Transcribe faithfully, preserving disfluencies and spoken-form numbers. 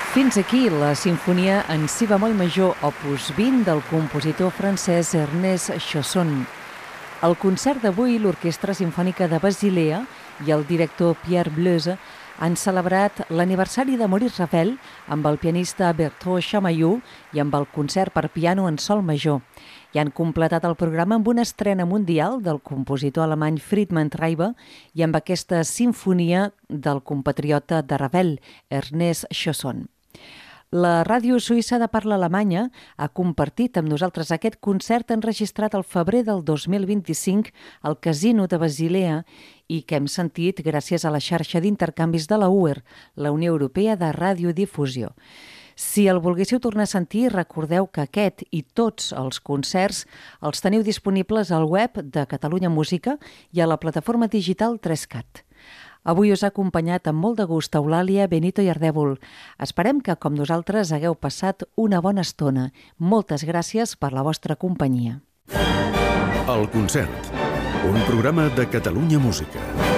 Fins aquí la sinfonia en si bemoll major opus vint del compositor francès Ernest Chausson. Al concert d'avui, l'Orquestra Simfònica de Basilea i el director Pierre Bleuse han celebrat l'aniversari de Maurice Ravel amb el pianista Bertrand Chamayou i amb el concert per piano en sol major. I han completat el programa amb una estrena mundial del compositor alemany Friedman Treiber i amb aquesta sinfonia del compatriota de Ravel, Ernest Chausson. La ràdio suïssa de parla alemanya ha compartit amb nosaltres aquest concert enregistrat al febrer del dos mil vint-i-cinc al Casino de Basilea i que hem sentit gràcies a la xarxa d'intercanvis de la U E R, la Unió Europea de Radiodifusió. Si el volguéssiu tornar a sentir, recordeu que aquest i tots els concerts els teniu disponibles al web de Catalunya Música i a la plataforma digital tres cat. Avui us ha acompanyat amb molt de gust Eulàlia Benito i Ardèvol. Esperem que, com nosaltres, hagueu passat una bona estona. Moltes gràcies per la vostra companyia. El concert, un programa de Catalunya Música.